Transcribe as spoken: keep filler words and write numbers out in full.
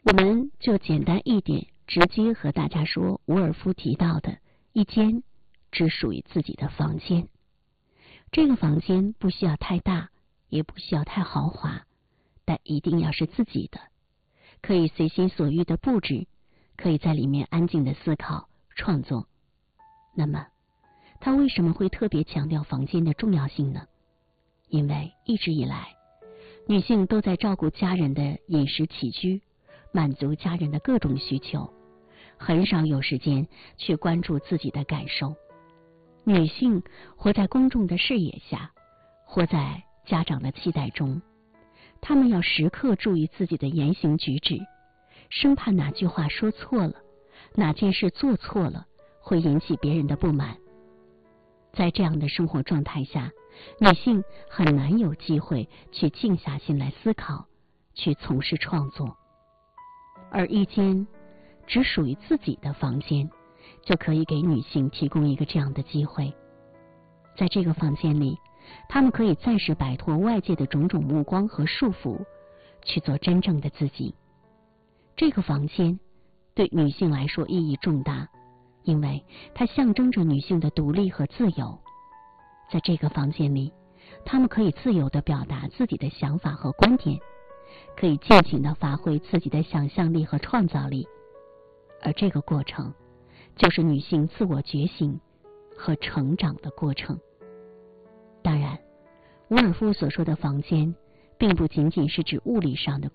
我们就简单一点，直接和大家说伍尔夫提到的一间只属于自己的房间。这个房间不需要太大，也不需要太豪华，但一定要是自己的，可以随心所欲的布置，可以在里面安静的思考创作。那么他为什么会特别强调房间的重要性呢？因为一直以来女性都在照顾家人的饮食起居，满足家人的各种需求，很少有时间去关注自己的感受。女性活在公众的视野下，活在家长的期待中，她们要时刻注意自己的言行举止，生怕哪句话说错了，哪件事做错了，会引起别人的不满。在这样的生活状态下，女性很难有机会去静下心来思考，去从事创作。而一间只属于自己的房间，就可以给女性提供一个这样的机会。在这个房间里，她们可以暂时摆脱外界的种种目光和束缚，去做真正的自己。这个房间对女性来说意义重大，因为它象征着女性的独立和自由。在这个房间里，她们可以自由地表达自己的想法和观点，可以尽情地发挥自己的想象力和创造力。而这个过程就是女性自我觉醒和成长的过程。当然，伍尔夫所说的房间并不仅仅是指物理上的